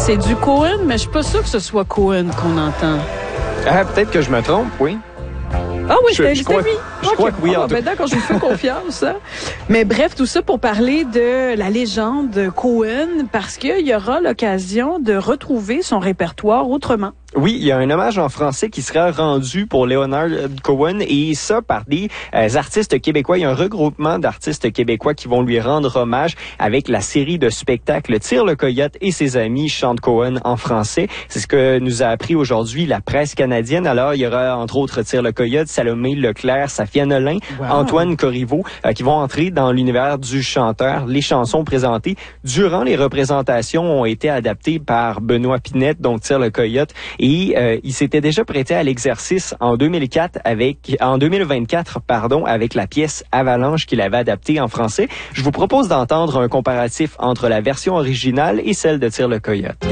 C'est du Cohen, mais je suis pas sûre que ce soit Cohen qu'on entend. Ah, peut-être que je me trompe, oui. Ah oui, c'est lui. Je crois que oui. D'accord, je vous fais confiance. Hein? Mais bref, tout ça pour parler de la légende Cohen, parce qu'il y aura l'occasion de retrouver son répertoire autrement. Oui, il y a un hommage en français qui sera rendu pour Leonard Cohen et ça par des artistes québécois. Il y a un regroupement d'artistes québécois qui vont lui rendre hommage avec la série de spectacles Tire le Coyote et ses amis chantent Cohen en français. C'est ce que nous a appris aujourd'hui la presse canadienne. Alors, il y aura entre autres Tire le Coyote, Salomé Leclerc, Safia Nolin, Antoine Corriveau qui vont entrer dans l'univers du chanteur. Les chansons présentées durant les représentations ont été adaptées par Benoît Pinette, donc Tire le Coyote. Et il s'était déjà prêté à l'exercice en 2024 avec la pièce Avalanche qu'il avait adaptée en français. Je vous propose d'entendre un comparatif entre la version originale et celle de Tire le Coyote.